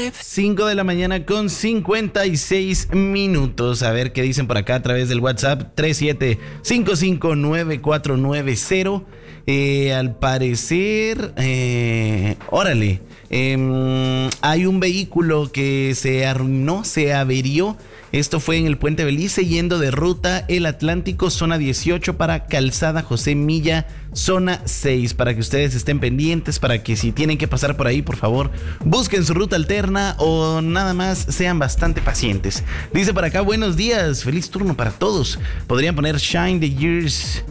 5 de la mañana con 56 minutos. A ver qué dicen por acá a través del WhatsApp 37559490. Al parecer, órale, hay un vehículo que se arruinó, se averió. Esto fue en el Puente Belice, yendo de ruta El Atlántico, zona 18 para Calzada José Milla, zona 6. Para que ustedes estén pendientes, para que si tienen que pasar por ahí, por favor, busquen su ruta alterna o nada más sean bastante pacientes. Dice por acá, buenos días, feliz turno para todos. Podrían poner Shine the Years.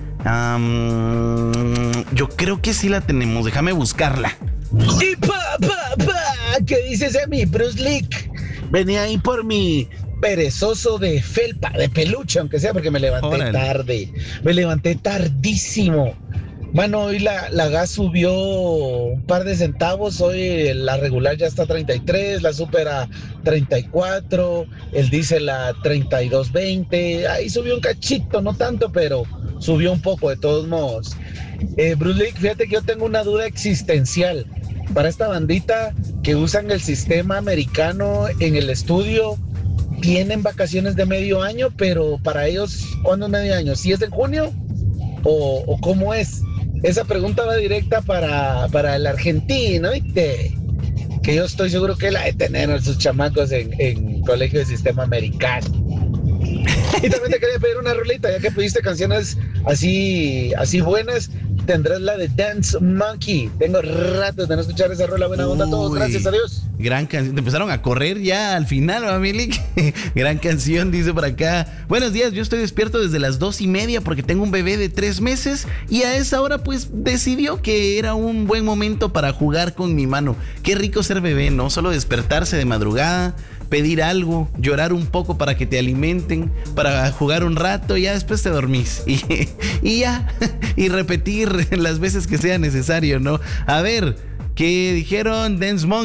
Yo creo que sí la tenemos, déjame buscarla. Y ¿qué dices de mí, Bruce Lee? Venía ahí por mi perezoso de felpa, de peluche, aunque sea, porque me levanté tarde. Me levanté tardísimo. Mano, hoy la gas subió un par de centavos. Hoy la regular ya está a 33, la super a 34, el diésel a 32.20. Ahí subió un cachito, no tanto, pero subió un poco de todos modos. Bruce Lee, fíjate que yo tengo una duda existencial. Para esta bandita que usan el sistema americano en el estudio, tienen vacaciones de medio año, pero para ellos, ¿cuándo es medio año? ¿Sí es en junio? ¿O cómo es? Esa pregunta va directa para el argentino, ¿viste? Que yo estoy seguro que la de tener a sus chamacos en colegio de sistema americano. Y también te quería pedir una rolita, ya que pediste canciones así buenas. Tendrás la de Dance Monkey. Tengo rato de no escuchar esa rola. Buena onda a todos, gracias a Dios. Gran canción, te empezaron a correr ya al final, ¿no, Milik? Gran canción, dice por acá. Buenos días, yo estoy despierto desde las 2:30 porque tengo un bebé de 3 meses y a esa hora pues decidió que era un buen momento para jugar con mi mano. Qué rico ser bebé, ¿no? Solo despertarse de madrugada, pedir algo, llorar un poco para que te alimenten, para jugar un rato y ya después te dormís. Y ya, y repetir las veces que sea necesario, ¿no? A ver, ¿qué dijeron? Dance Monkey.